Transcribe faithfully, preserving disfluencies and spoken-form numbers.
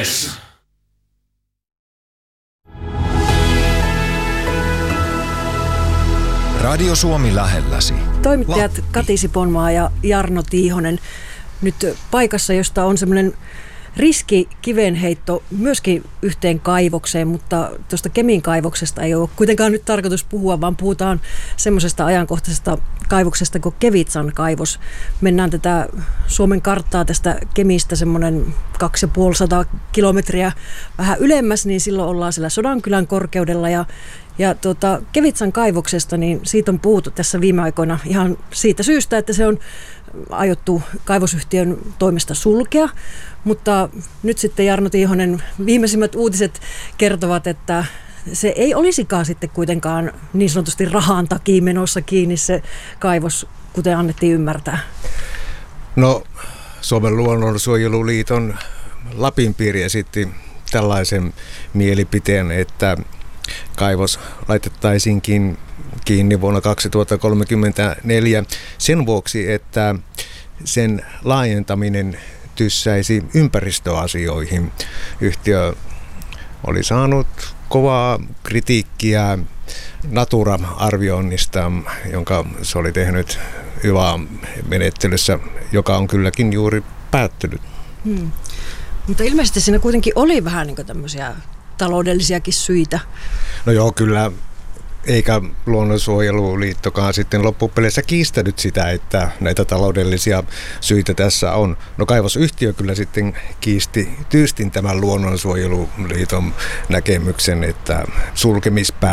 Express. Radio Suomi lähelläsi. Toimittajat Lappi. Kati Siponmaa ja Jarno Tiihonen nyt paikassa, josta on semmoinen riski kivenheitto myöskin yhteen kaivokseen, mutta tuosta Kemin kaivoksesta ei ole kuitenkaan nyt tarkoitus puhua, vaan puhutaan semmoisesta ajankohtaisesta kaivoksesta kuin Kevitsan kaivos. Mennään tätä Suomen karttaa tästä Kemistä semmoinen kaksisataaviisikymmentä kilometriä vähän ylemmäs, niin silloin ollaan siellä Sodankylän korkeudella ja Ja tuota, Kevitsan kaivoksesta, niin siitä on puhuttu tässä viime aikoina ihan siitä syystä, että se on aiottu kaivosyhtiön toimesta sulkea. Mutta nyt sitten Jarno Tiihonen, viimeisimmät uutiset kertovat, että se ei olisikaan sitten kuitenkaan niin sanotusti rahan takia menossa kiinni se kaivos, kuten annettiin ymmärtää. No, Suomen luonnonsuojeluliiton Lapin piiri esitti tällaisen mielipiteen, että kaivos laitettaisiinkin kiinni vuonna kaksituhattakolmekymmentäneljä sen vuoksi, että sen laajentaminen tyssäisi ympäristöasioihin. Yhtiö oli saanut kovaa kritiikkiä Natura-arvioinnista, jonka se oli tehnyt yva-menettelyssä, joka on kylläkin juuri päättynyt. Hmm. Mutta ilmeisesti siinä kuitenkin oli vähän niin kuin tämmöisiä taloudellisiakin syitä. No joo, kyllä. Eikä Luonnonsuojeluliittokaan sitten loppupeleissä kiistänyt sitä, että näitä taloudellisia syitä tässä on. No kaivosyhtiö kyllä sitten kiisti tyystin tämän Luonnonsuojeluliiton näkemyksen, että sulkemispää